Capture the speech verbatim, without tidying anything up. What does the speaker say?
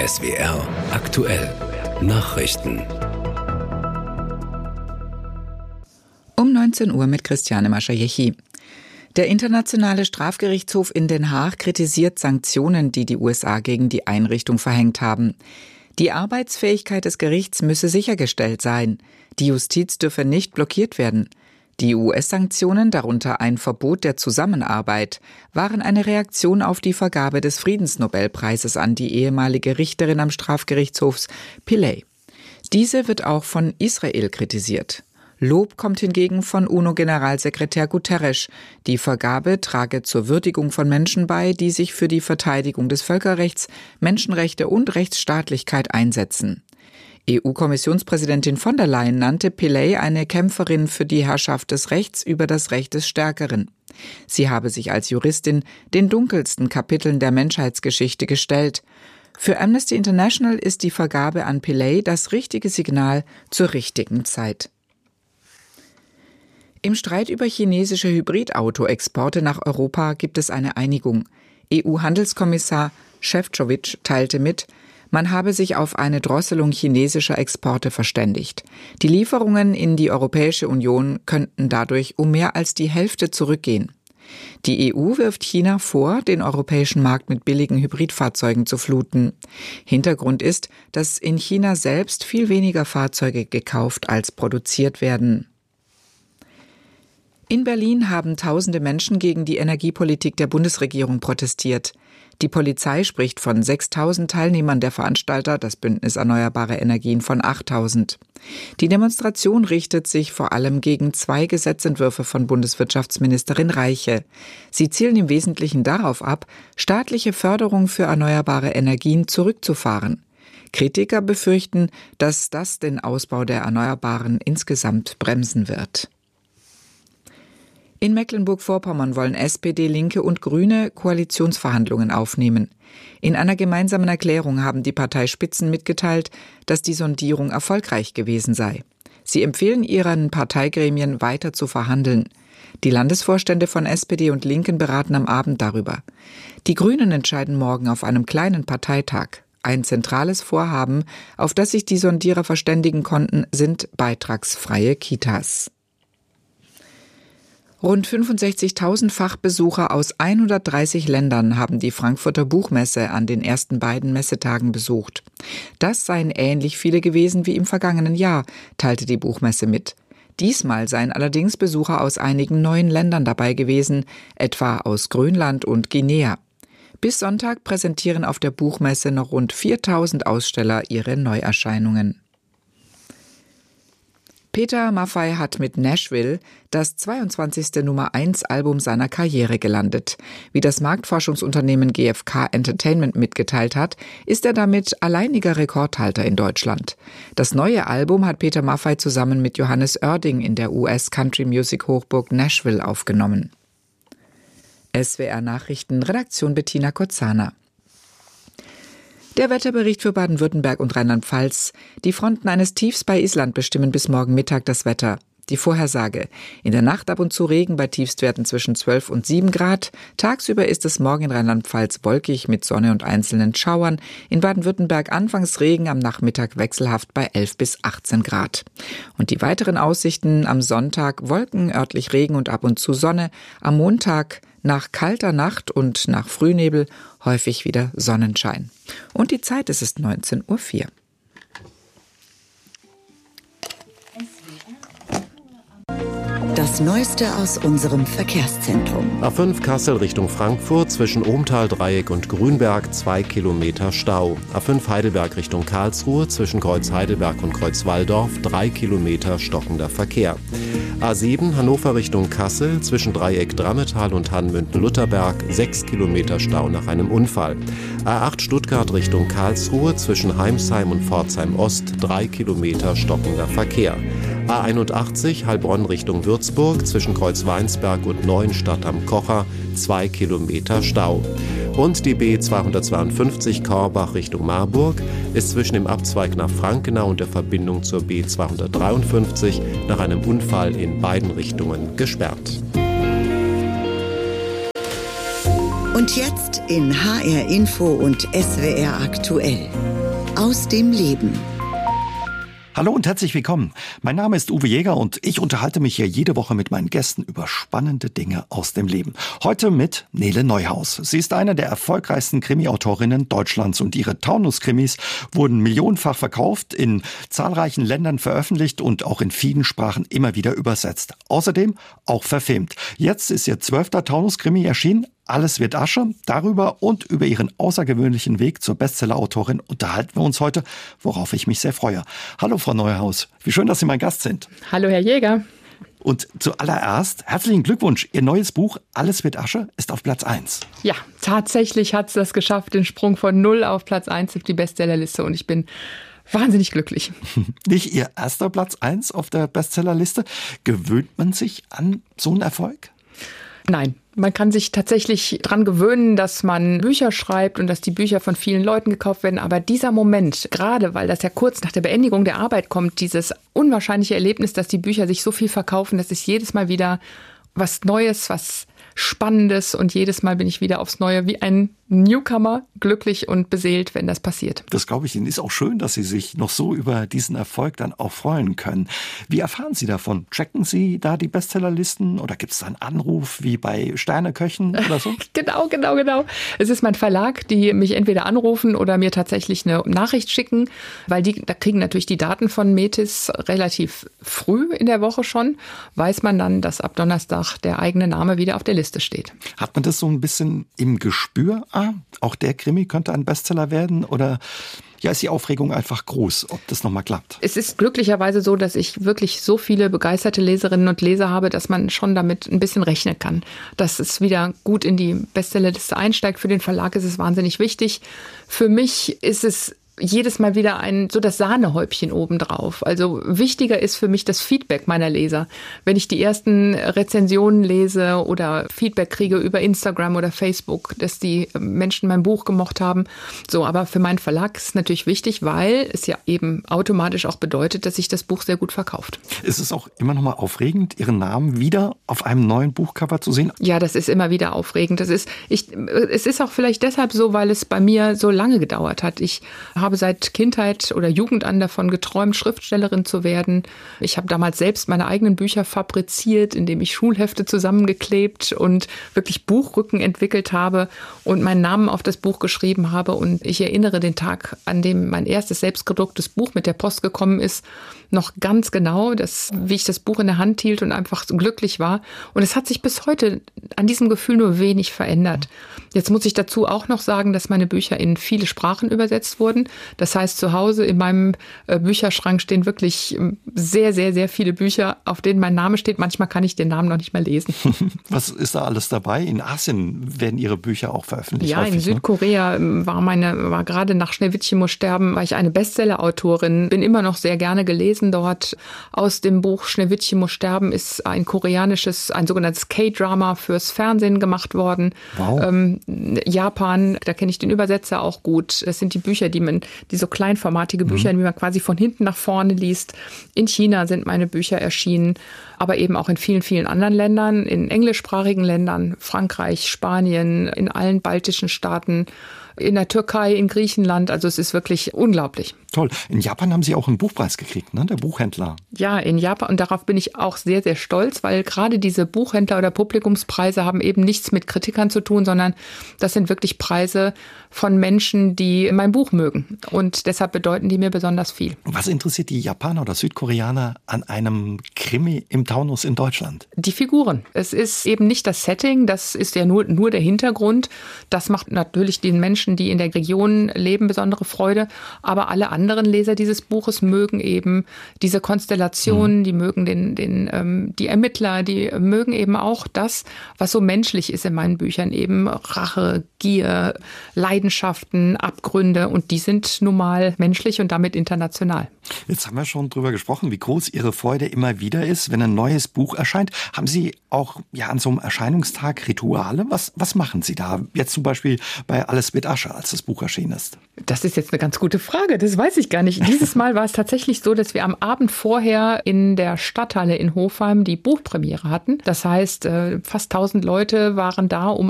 S W R aktuell Nachrichten. Um neunzehn Uhr mit Christiane Maschajechi. Der Internationale Strafgerichtshof in Den Haag kritisiert Sanktionen, die die U S A gegen die Einrichtung verhängt haben. Die Arbeitsfähigkeit des Gerichts müsse sichergestellt sein. Die Justiz dürfe nicht blockiert werden. Die U S-Sanktionen, darunter ein Verbot der Zusammenarbeit, waren eine Reaktion auf die Vergabe des Friedensnobelpreises an die ehemalige Richterin am Strafgerichtshof Pillay. Diese wird auch von Israel kritisiert. Lob kommt hingegen von UNO-Generalsekretär Guterres. Die Vergabe trage zur Würdigung von Menschen bei, die sich für die Verteidigung des Völkerrechts, Menschenrechte und Rechtsstaatlichkeit einsetzen. E U-Kommissionspräsidentin von der Leyen nannte Pillay eine Kämpferin für die Herrschaft des Rechts über das Recht des Stärkeren. Sie habe sich als Juristin den dunkelsten Kapiteln der Menschheitsgeschichte gestellt. Für Amnesty International ist die Vergabe an Pillay das richtige Signal zur richtigen Zeit. Im Streit über chinesische Hybridauto-Exporte nach Europa gibt es eine Einigung. E U-Handelskommissar Šefčovič teilte mit, man habe sich auf eine Drosselung chinesischer Exporte verständigt. Die Lieferungen in die Europäische Union könnten dadurch um mehr als die Hälfte zurückgehen. Die E U wirft China vor, den europäischen Markt mit billigen Hybridfahrzeugen zu fluten. Hintergrund ist, dass in China selbst viel weniger Fahrzeuge gekauft als produziert werden. In Berlin haben tausende Menschen gegen die Energiepolitik der Bundesregierung protestiert. Die Polizei spricht von sechstausend Teilnehmern der Veranstalter, das Bündnis Erneuerbare Energien von achttausend. Die Demonstration richtet sich vor allem gegen zwei Gesetzentwürfe von Bundeswirtschaftsministerin Reiche. Sie zielen im Wesentlichen darauf ab, staatliche Förderung für erneuerbare Energien zurückzufahren. Kritiker befürchten, dass das den Ausbau der Erneuerbaren insgesamt bremsen wird. In Mecklenburg-Vorpommern wollen S P D, Linke und Grüne Koalitionsverhandlungen aufnehmen. In einer gemeinsamen Erklärung haben die Parteispitzen mitgeteilt, dass die Sondierung erfolgreich gewesen sei. Sie empfehlen ihren Parteigremien weiter zu verhandeln. Die Landesvorstände von S P D und Linken beraten am Abend darüber. Die Grünen entscheiden morgen auf einem kleinen Parteitag. Ein zentrales Vorhaben, auf das sich die Sondierer verständigen konnten, sind beitragsfreie Kitas. Rund fünfundsechzigtausend Fachbesucher aus hundertdreißig Ländern haben die Frankfurter Buchmesse an den ersten beiden Messetagen besucht. Das seien ähnlich viele gewesen wie im vergangenen Jahr, teilte die Buchmesse mit. Diesmal seien allerdings Besucher aus einigen neuen Ländern dabei gewesen, etwa aus Grönland und Guinea. Bis Sonntag präsentieren auf der Buchmesse noch rund viertausend Aussteller ihre Neuerscheinungen. Peter Maffay hat mit Nashville das zweiundzwanzigste Nummer eins Album seiner Karriere gelandet. Wie das Marktforschungsunternehmen G F K Entertainment mitgeteilt hat, ist er damit alleiniger Rekordhalter in Deutschland. Das neue Album hat Peter Maffay zusammen mit Johannes Oerding in der U S-Country-Music-Hochburg Nashville aufgenommen. S W R Nachrichten, Redaktion Bettina Kozana. Der Wetterbericht für Baden-Württemberg und Rheinland-Pfalz. Die Fronten eines Tiefs bei Island bestimmen bis morgen Mittag das Wetter. Die Vorhersage. In der Nacht ab und zu Regen bei Tiefstwerten zwischen zwölf und sieben Grad. Tagsüber ist es morgen in Rheinland-Pfalz wolkig mit Sonne und einzelnen Schauern. In Baden-Württemberg anfangs Regen, am Nachmittag wechselhaft bei elf bis achtzehn Grad. Und die weiteren Aussichten: am Sonntag Wolken, örtlich Regen und ab und zu Sonne. Am Montag nach kalter Nacht und nach Frühnebel häufig wieder Sonnenschein. Und die Zeit, es ist neunzehn Uhr vier. Das Neueste aus unserem Verkehrszentrum. A fünf Kassel Richtung Frankfurt zwischen Ohmtal-Dreieck und Grünberg zwei Kilometer Stau. A fünf Heidelberg Richtung Karlsruhe zwischen Kreuz Heidelberg und Kreuz Walldorf drei Kilometer stockender Verkehr. A sieben Hannover Richtung Kassel zwischen Dreieck Drammetal und Hanmünden-Lutherberg sechs Kilometer Stau nach einem Unfall. A acht Stuttgart Richtung Karlsruhe zwischen Heimsheim und Pforzheim Ost drei Kilometer stockender Verkehr. A einundachtzig Heilbronn Richtung Würzburg zwischen Kreuz Weinsberg und Neuenstadt am Kocher zwei Kilometer Stau. Und die B zweihundertzweiundfünfzig Korbach Richtung Marburg ist zwischen dem Abzweig nach Frankenau und der Verbindung zur B zweihundertdreiundfünfzig nach einem Unfall in beiden Richtungen gesperrt. Und jetzt in H R Info und S W R aktuell. Aus dem Leben. Hallo und herzlich willkommen. Mein Name ist Uwe Jäger und ich unterhalte mich hier jede Woche mit meinen Gästen über spannende Dinge aus dem Leben. Heute mit Nele Neuhaus. Sie ist eine der erfolgreichsten Krimi-Autorinnen Deutschlands und ihre Taunus-Krimis wurden millionenfach verkauft, in zahlreichen Ländern veröffentlicht und auch in vielen Sprachen immer wieder übersetzt. Außerdem auch verfilmt. Jetzt ist ihr zwölfter Taunus-Krimi erschienen. Alles wird Asche. Darüber und über ihren außergewöhnlichen Weg zur Bestseller-Autorin unterhalten wir uns heute, worauf ich mich sehr freue. Hallo Frau Neuhaus, wie schön, dass Sie mein Gast sind. Hallo Herr Jäger. Und zuallererst herzlichen Glückwunsch. Ihr neues Buch Alles wird Asche ist auf Platz eins. Ja, tatsächlich hat es das geschafft, den Sprung von null auf Platz eins auf die Bestsellerliste, und ich bin wahnsinnig glücklich. Nicht Ihr erster Platz eins auf der Bestsellerliste. Gewöhnt man sich an so einen Erfolg? Nein. Man kann sich tatsächlich dran gewöhnen, dass man Bücher schreibt und dass die Bücher von vielen Leuten gekauft werden. Aber dieser Moment, gerade weil das ja kurz nach der Beendigung der Arbeit kommt, dieses unwahrscheinliche Erlebnis, dass die Bücher sich so viel verkaufen, das ist jedes Mal wieder was Neues, was Spannendes, und jedes Mal bin ich wieder aufs Neue wie ein Newcomer glücklich und beseelt, wenn das passiert. Das glaube ich Ihnen. Ist auch schön, dass Sie sich noch so über diesen Erfolg dann auch freuen können. Wie erfahren Sie davon? Checken Sie da die Bestsellerlisten oder gibt es da einen Anruf wie bei Sterneköchen oder so? Genau, genau, genau. Es ist mein Verlag, die mich entweder anrufen oder mir tatsächlich eine Nachricht schicken, weil die da kriegen natürlich die Daten von Metis relativ früh in der Woche schon. Weiß man dann, dass ab Donnerstag der eigene Name wieder auf der Liste steht. Hat man das so ein bisschen im Gespür? Ah, auch der Krimi könnte ein Bestseller werden, oder ja, ist die Aufregung einfach groß, ob das nochmal klappt? Es ist glücklicherweise so, dass ich wirklich so viele begeisterte Leserinnen und Leser habe, dass man schon damit ein bisschen rechnen kann, dass es wieder gut in die Bestsellerliste einsteigt. Für den Verlag ist es wahnsinnig wichtig. Für mich ist es jedes Mal wieder ein, so das Sahnehäubchen obendrauf. Also wichtiger ist für mich das Feedback meiner Leser. Wenn ich die ersten Rezensionen lese oder Feedback kriege über Instagram oder Facebook, dass die Menschen mein Buch gemocht haben. So, aber für meinen Verlag ist es natürlich wichtig, weil es ja eben automatisch auch bedeutet, dass sich das Buch sehr gut verkauft. Ist es auch immer noch mal aufregend, Ihren Namen wieder auf einem neuen Buchcover zu sehen? Ja, das ist immer wieder aufregend. Das ist, ich, es ist auch vielleicht deshalb so, weil es bei mir so lange gedauert hat. Ich habe seit Kindheit oder Jugend an davon geträumt, Schriftstellerin zu werden. Ich habe damals selbst meine eigenen Bücher fabriziert, indem ich Schulhefte zusammengeklebt und wirklich Buchrücken entwickelt habe und meinen Namen auf das Buch geschrieben habe. Und ich erinnere den Tag, an dem mein erstes selbstgedrucktes Buch mit der Post gekommen ist, noch ganz genau, das, wie ich das Buch in der Hand hielt und einfach so glücklich war. Und es hat sich bis heute an diesem Gefühl nur wenig verändert. Jetzt muss ich dazu auch noch sagen, dass meine Bücher in viele Sprachen übersetzt wurden. Das heißt, zu Hause in meinem Bücherschrank stehen wirklich sehr, sehr, sehr viele Bücher, auf denen mein Name steht. Manchmal kann ich den Namen noch nicht mehr lesen. Was ist da alles dabei? In Asien werden Ihre Bücher auch veröffentlicht? Ja, häufig, in Südkorea ne? war meine, war gerade nach Schneewittchen muss sterben, war ich eine Bestseller-Autorin. Bin immer noch sehr gerne gelesen dort. Aus dem Buch Schneewittchen muss sterben ist ein koreanisches, ein sogenanntes K-Drama fürs Fernsehen gemacht worden. Wow. Ähm, Japan, da kenne ich den Übersetzer auch gut. Das sind die Bücher, die man, die so kleinformatige Bücher, mhm. die man quasi von hinten nach vorne liest. In China sind meine Bücher erschienen, aber eben auch in vielen, vielen anderen Ländern, in englischsprachigen Ländern, Frankreich, Spanien, in allen baltischen Staaten, in der Türkei, in Griechenland. Also es ist wirklich unglaublich. Toll. In Japan haben Sie auch einen Buchpreis gekriegt, ne? Der Buchhändler. Ja, in Japan. Und darauf bin ich auch sehr, sehr stolz, weil gerade diese Buchhändler- oder Publikumspreise haben eben nichts mit Kritikern zu tun, sondern das sind wirklich Preise von Menschen, die mein Buch mögen. Und deshalb bedeuten die mir besonders viel. Was interessiert die Japaner oder Südkoreaner an einem Krimi im Taunus in Deutschland? Die Figuren. Es ist eben nicht das Setting, das ist ja nur, nur der Hintergrund. Das macht natürlich den Menschen, die in der Region leben, besondere Freude. Aber alle anderen Leser dieses Buches mögen eben diese Konstellationen, mhm. die mögen den, den, ähm, die Ermittler, die mögen eben auch das, was so menschlich ist in meinen Büchern. Eben Rache, Gier, Leidenschaften, Abgründe. Und die sind nun mal menschlich und damit international. Jetzt haben wir schon drüber gesprochen, wie groß Ihre Freude immer wieder ist, wenn ein neues Buch erscheint. Haben Sie auch ja an so einem Erscheinungstag Rituale? Was, was machen Sie da? Jetzt zum Beispiel bei Alles wird Asche, als das Buch erschienen ist. Das ist jetzt eine ganz gute Frage. Das weiß ich gar nicht. Dieses Mal war es tatsächlich so, dass wir am Abend vorher in der Stadthalle in Hofheim die Buchpremiere hatten. Das heißt, fast tausend Leute waren da, um